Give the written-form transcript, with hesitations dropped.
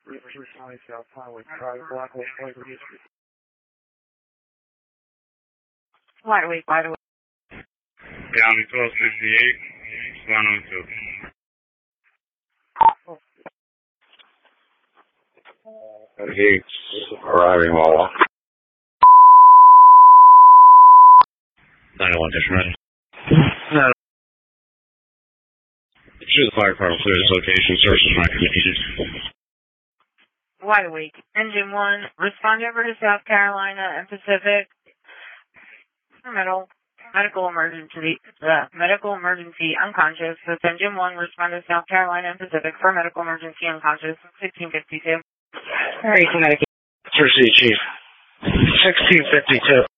Richard County South Highway, private Blackwell Flight History. Wide awake. County 1268, 102. He's arriving Wawa. 911 District. No. Should the fire department clear this location, search is recommended. Wide awake. Engine 1, respond over to South Carolina and Pacific for medical emergency, unconscious. That's Engine 1, respond to South Carolina and Pacific for medical emergency, unconscious, 1652. Hey, Connecticut. First Chief. 1652.